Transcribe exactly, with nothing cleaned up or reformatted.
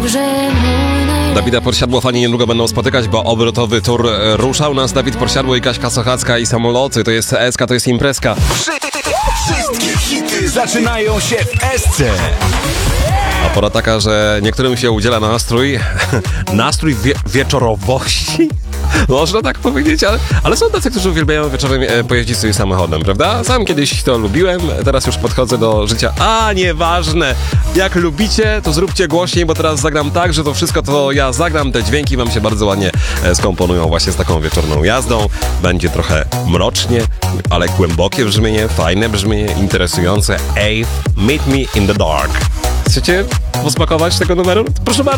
Dawida Podsiadło fani niedługo będą spotykać, bo obrotowy tour ruszał. Nas Dawid Podsiadło i Kaśka Sochacka i Samoloty. To jest S K, to jest imprezka. Wszystkie hity zaczynają się w S C. A pora taka, że niektórym się udziela nastrój, nastrój wie- wieczorowości. Można tak powiedzieć, ale, ale są tacy, którzy uwielbiają wieczorem e, pojeździć sobie samochodem, prawda? Sam kiedyś to lubiłem, teraz już podchodzę do życia. A, nieważne, jak lubicie, to zróbcie głośniej, bo teraz zagram tak, że to wszystko, to ja zagram, te dźwięki wam się bardzo ładnie e, skomponują właśnie z taką wieczorną jazdą. Będzie trochę mrocznie, ale głębokie brzmienie, fajne brzmienie, interesujące. Ave, meet me in the dark. Chcecie posmakować tego numeru? Proszę bardzo.